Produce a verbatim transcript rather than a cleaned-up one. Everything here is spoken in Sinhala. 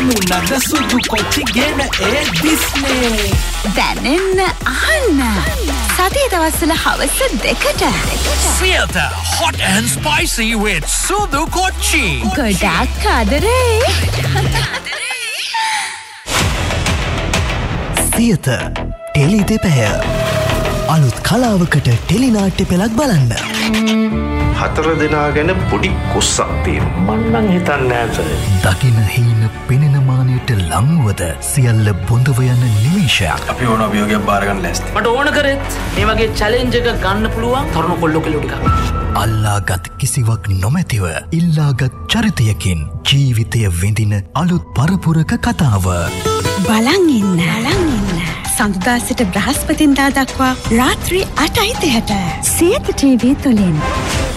මුණද සුදු කොච්චි ගෙන ඒ දිස්නේ දැනෙන්න අහන්න සතිය දවස්වල හවස දෙකට Siyatha hot and spicy with සුදු කොච්චි ගොඩක් ආදරේ සියත ටෙලි දෙපැය අලුත් කලාවකට ටෙලිනාට්‍ය පෙළක් බලන්න හතර දෙනා ගැන පොඩි කුස්සක් තියෙනවා මම නම් හිතන්නේ නැහැ දකින හීන පෙනෙන මානෙට ලංවද සියල්ල බොඳව යන නිමේෂයක් අපි ඕන අභියෝගයක් බාර ගන්න ලෑස්ති මට ඕන කරෙත් මේ වගේ චැලෙන්ජ් එකක් ගන්න පුළුවන් තරුණ කොල්ලෝ කෙල්ලෝ ටිකක් අල්ලාගත් කිසිවක් නොමැතිව ඉල්ලාගත් චරිතයකින් ජීවිතය විඳින අලුත් පරපුරක කතාව බලන් ඉන්න බලන් ඉන්න සඳුදා සිට බ්‍රහස්පතින්දා දක්වා රාත්‍රී අටයි තිහට සියත ටීවී තුලින්